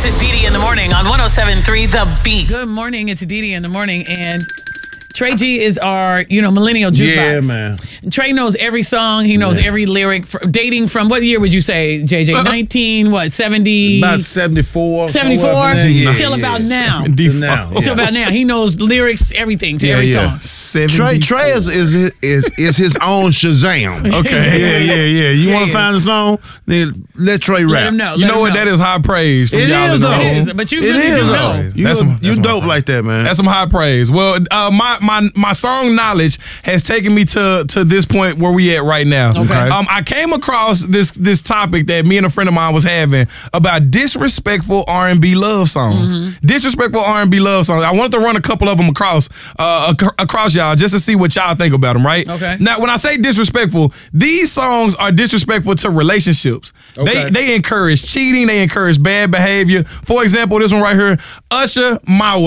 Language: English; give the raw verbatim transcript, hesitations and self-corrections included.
This is Dee Dee in the morning on one oh seven point three The Beat. Good morning. It's Dee Dee in the morning, and Trey G is our, you know, millennial jukebox. Yeah, man. And Trey knows every song. He knows Yeah. every lyric. For, dating from what year would you say, J J? nineteen, what, seventy? About seventy-four. sevenunseventy-four? somewhere up in there. Yeah, Till yeah. about now. Till now. Till Yeah. about now. He knows lyrics, everything to Yeah, every yeah. song. seventy-four. Trey, Trey is, is, is, is his own Shazam. Okay, yeah, yeah, yeah. You Yeah, want to yeah. find a song? Then let Trey Let rap. him know. You Let know him what? know. That is high praise from It y'all is, in the though. room. It is, but you It really is, do though. know. You, That's some- you that's some dope high like that, man. That's some high praise. Well, uh, my my my song knowledge has taken me to to this point where we at right now. Okay. Um, I came across this this topic that me and a friend of mine was having about disrespectful R and B love songs. Mm-hmm. Disrespectful R and B love songs. I wanted to run a couple of them across uh, ac- across y'all just to see what y'all think about them. Right. Okay. Now, when I say disrespectful, these songs are disrespectful to relationships. Okay. They they encourage cheating. They encourage bad behavior. For example, this one right here, Usher, My Way.